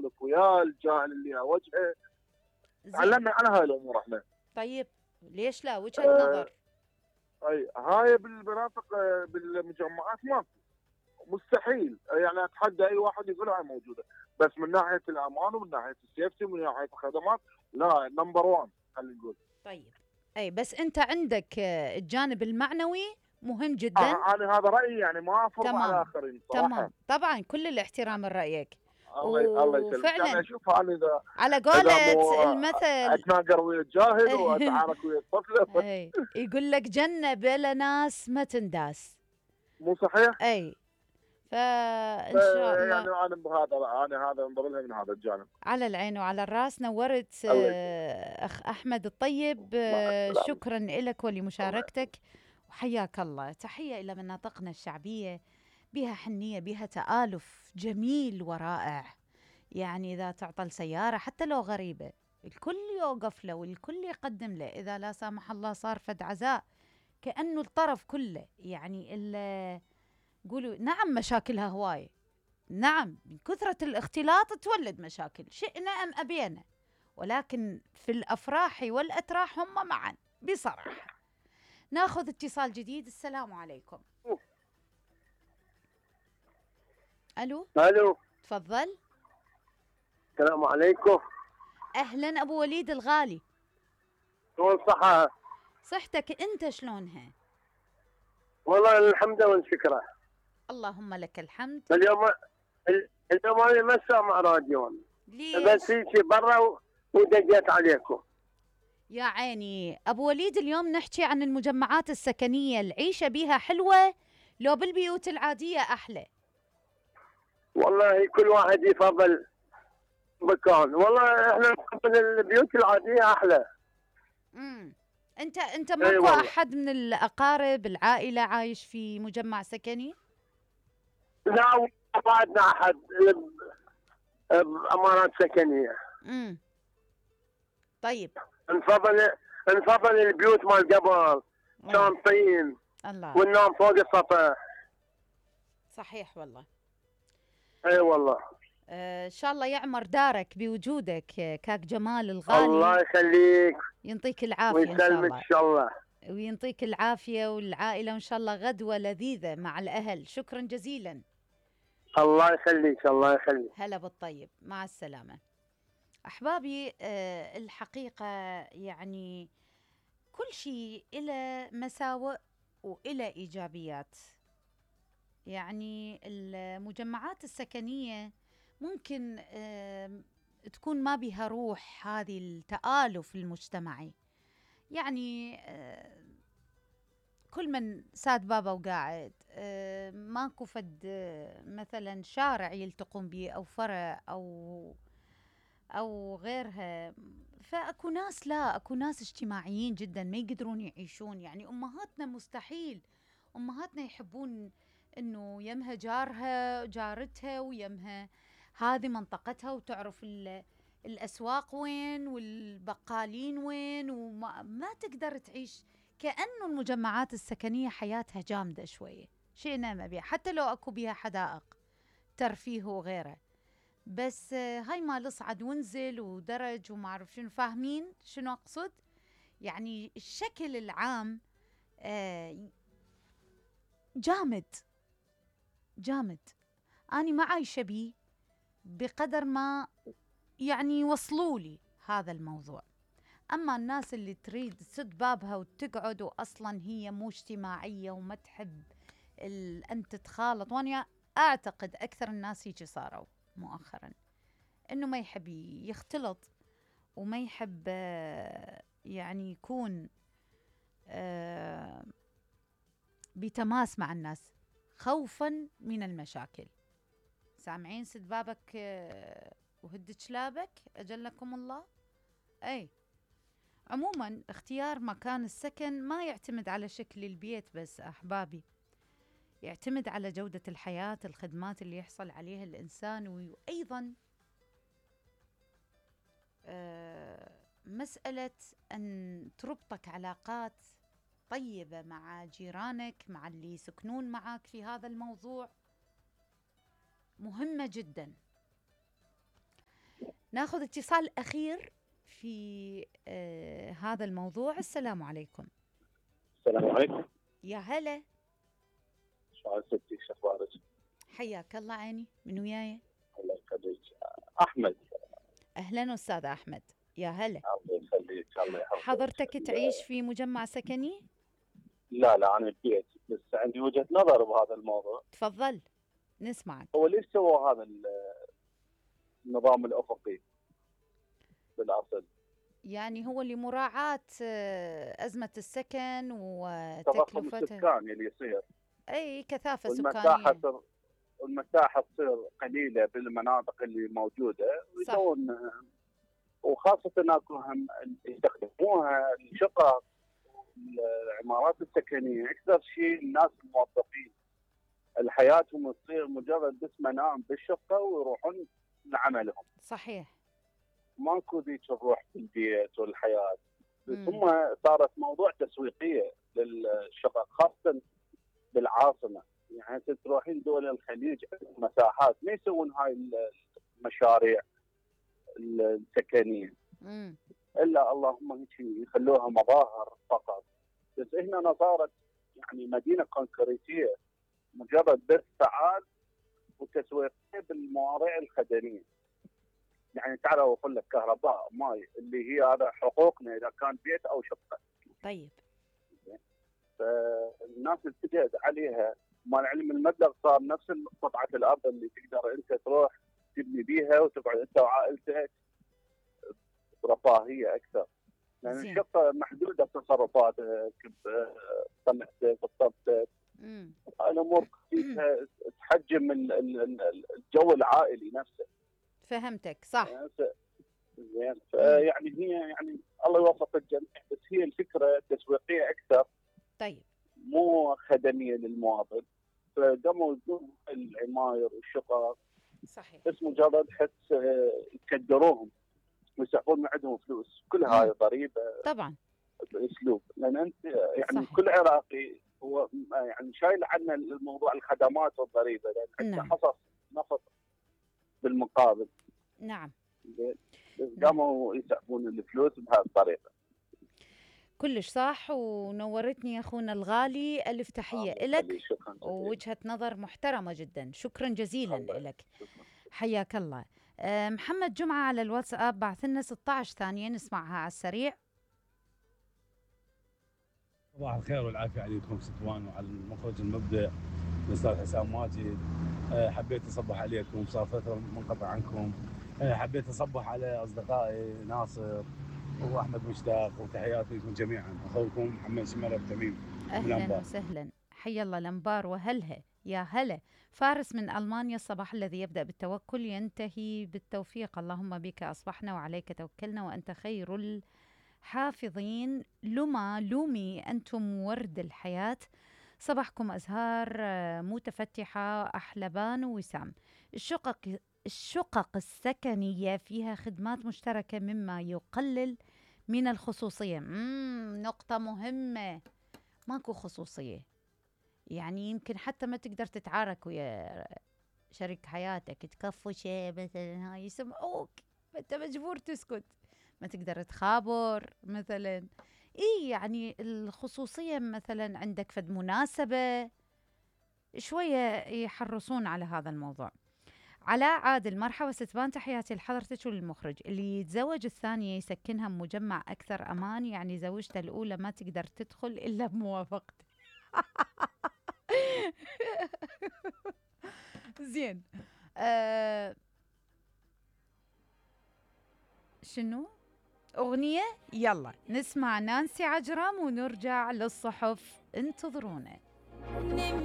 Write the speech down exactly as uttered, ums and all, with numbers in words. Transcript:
يسولف وياه، الجاهل اللي وجهه. زين. علمنا على هاي الامور احنا. طيب ليش لا؟ وجهة آه نظر. اي هاي بالمرافق آه، بالمجمعات ماكو، مستحيل. يعني اتحدى اي واحد يقول هاي موجوده، بس من ناحيه الامان ومن ناحيه السيفتي ومن ناحيه الخدمات لا، نمبر واحد خلينا نقول. طيب اي بس انت عندك آه، الجانب المعنوي مهم جدا. آه انا هذا رايي، يعني ما افرض على تمام الاخرين صراحه. تمام، طبعا كل الاحترام لرايك. الله الله يسلمك. يعني وفعلا اشوف انا اذا على اذا قولة مو المثل اتناقر ويا الجاهل واتعارك ويا الطفله. اي يقول لك جنة بلا ناس ما تنداس. مو صحيح؟ اي فان شاء ف- الله. يعني انا بهذا انا هذا انظر لها من هذا الجانب. على العين وعلى الراس، نورت الله يسلمك. آه، أخ أحمد الطيب. مع آه، السلامه. شكرا لك الله يسلمك. ولمشاركتك، وحياك الله. تحية إلى مناطقنا الشعبية، بها حنية، بها تآلف جميل ورائع. يعني إذا تعطى السيارة حتى لو غريبة الكل يوقف له والكل يقدم له. إذا لا سامح الله صار فد عزاء كأنه الطرف كله يعني ال- قولوا نعم مشاكلها هواية. نعم من كثرة الاختلاط تولد مشاكل، شئنا أم أبينا، ولكن في الأفراح والأتراح هم معا بصراحة. ناخذ اتصال جديد. السلام عليكم. ألو. الو. تفضل. السلام عليكم. أهلا أبو وليد الغالي. شلون صحة؟ صحتك أنت شلونها؟ والله الحمد والشكر. اللهم لك الحمد. اليوم اليوم انا ما سامع راديو، ليش؟ بس هيك برا و- ودقيت عليكم. يا عيني أبو وليد، اليوم نحكي عن المجمعات السكنية، العيشة بيها حلوة لو بالبيوت العادية أحلى؟ والله كل واحد يفضل مكان، والله احنا نفضل البيوت العادية احلى. امم انت انت اي ماكو والله. احد من الاقارب العائله عايش في مجمع سكني؟ لا ما عندنا احد ب- بامارات سكنية. امم طيب. نفضل نفضل البيوت مال قبل، كان طين الله. وننام فوق السطح. صحيح والله. اي والله. آه ان شاء الله يعمر دارك بوجودك آه، كاك جمال الله الغالي. يخليك ينطيك العافيه ان شاء ويسلمك الله. ان شاء الله. وينطيك العافيه والعائله، وان شاء الله غدوه لذيذه مع الاهل. شكرا جزيلا. الله يخليك الله يخليك. هلا بالطيب، مع السلامه. احبابي، آه الحقيقه يعني كل شيء إلى مساوئ وإلى إيجابيات. يعني المجمعات السكنية ممكن آم، تكون ما بها روح هذه التآلف المجتمعي. يعني آه، كل من ساد بابا وقاعد، آه، ماكو فد آه، مثلا شارع يلتقون به أو فرع أو أو غيرها. فأكو ناس، لا أكو ناس اجتماعيين جدا ما يقدرون يعيشون. يعني أمهاتنا مستحيل، أمهاتنا يحبون إنه يمها جارها جارتها ويمها هذه منطقتها، وتعرف ال- الأسواق وين والبقالين وين، وما ما تقدر تعيش. كأنه المجمعات السكنية حياتها جامدة شوية، شئنا ما بيها، حتى لو أكو بيها حدائق ترفيه وغيره. بس آه، هاي مال اصعد وانزل ودرج وما اعرف شنو، فاهمين شنو اقصد؟ يعني الشكل العام آه، جامد جامد. اني ما عايشه بيه بقدر ما يعني وصلوا لي هذا الموضوع. اما الناس اللي تريد تسد بابها وتقعد واصلا هي مو اجتماعيه وما تحب ال... ان تتخالط، وانا اعتقد اكثر الناس هيك صاروا مؤخرا، انه ما يحب يختلط وما يحب آه، يعني يكون آه، بتماس مع الناس خوفا من المشاكل. سامعين سد بابك آه، وهد شلابك اجلكم الله. اي عموما اختيار مكان السكن ما يعتمد على شكل البيت بس احبابي، يعتمد على جودة الحياة، الخدمات اللي يحصل عليها الانسان، وايضا آه، مسألة أن تربطك علاقات طيبة مع جيرانك، مع اللي يسكنون معك في هذا الموضوع، مهمة جدا. ناخذ اتصال أخير في آه هذا الموضوع. السلام عليكم. السلام عليكم. يا هلا. شو حال ستي؟ شو اخبارك؟ حياك الله. عيني من وياي؟ الله يخليك. احمد. أهلا أستاذ أحمد. يا هلا. الله يخليك. الله يحفظك. حضرتك تعيش في مجمع سكني؟ لا لا انا ببيت، بس عندي وجهة نظر بهذا الموضوع. تفضل نسمعك. هو ليش سووا هذا النظام الافقي بالاصل؟ يعني هو لمراعاة آه، أزمة السكن تضخم وتكلفته. السكان اللي يصير، أي كثافة والمساحة سكانية. تصير والمساحة تصير قليلة بالمناطق اللي موجودة، ويسوون وخاصة اكو هم يستخدموها الشقق العمارات السكنية أكثر شيء. الناس الموظفين حياتهم تصير مجرد بس منام بالشقة ويروحون لعملهم. صحيح. ماكو ذيك الروح في البيت والحياة. بس مم. هم صارت موضوع تسويقية للشقق خاصة بالعاصمة. يعني هسه تروحين دول الخليج مساحات ما يسوون هاي المشاريع السكنية، مم. الا اللهم هيك يخلوها مظاهر فقط. بس هنا صارت يعني مدينه كونكريتيه مجرد بس فعال وتسويقيه بالمواضيع الخدميه. يعني تعال اوفر لك كهرباء ماي اللي هي هذا حقوقنا اذا كان بيت او شقه. طيب. فالناس اتجهت عليها. مع العلم المبلغ صار نفس قطعه الارض اللي تقدر انت تروح تبني بيها وتقعد انت وعائلتك برفاهيه اكثر. لان يعني الشقه محدوده تصرفاتك بصنعتك بطبتك. الامور فيها تحجم الجو العائلي نفسه. فهمتك صح. زين. فيعني هي يعني الله يوفق الجميع، بس هي الفكره تسويقيه اكثر. طيب. مو خدميه للمواطن. فقاموا يبنون العماير والشقق. صحيح. بس مجرد حس يكدروهم ويسحبون من عندهم فلوس. كل هاي ضريبه طبعا باسلوب. لان انت يعني صحيح. كل عراقي هو يعني شايل عنا الموضوع الخدمات والضريبه، لان عندنا نعم. حصص نفط بالمقابل. نعم. قاموا يسحبون الفلوس بهذه الطريقه. كلش صح، ونورتني يا اخونا الغالي. الف تحيه لك ووجهه نظر محترمه جدا. شكرا جزيلا لك. حياك الله. أه محمد جمعه على الواتساب بعث لنا ستة عشر ثانيه نسمعها على السريع. صباح الخير والعافيه عليكم ستوان وعلى المخرج المبدع الاستاذ حسام ماجد. أه حبيت اصبح عليكم، صار فتره منقطع عنكم. أه حبيت اصبح على اصدقائي ناصر واحمد مشتاق، وتحياتي لكم جميعا. اخوكم محمد شمالة بتميم. اهلا وسهلا. حيا الله الانبار وهلها. يا هلا. فارس من المانيا. الصباح الذي يبدا بالتوكل ينتهي بالتوفيق. اللهم بك اصبحنا وعليك توكلنا وانت خير الحافظين. لما لومي انتم ورد الحياه. صباحكم ازهار متفتحه. احلبان ووسام. الشقق الشقق السكنيه فيها خدمات مشتركه مما يقلل من الخصوصيه. مم نقطه مهمه. ماكو خصوصيه، يعني يمكن حتى ما تقدر تتعارك ويا شريك حياتك، تكفوا شيء مثلا هاي يسمعوك فانت مجبور تسكت، ما تقدر تخابر مثلا. اي يعني الخصوصيه مثلا عندك فد مناسبه شويه يحرصون على هذا الموضوع. علاء عادل. مرحبا ستبان، تحياتي لحضرتك وللمخرج. اللي يتزوج الثانيه يسكنها بمجمع اكثر امان، يعني زوجته الاولى ما تقدر تدخل الا بموافقته. زين. آه شنو أغنية؟ يلا نسمع نانسي عجرم ونرجع للصحف. انتظرونا.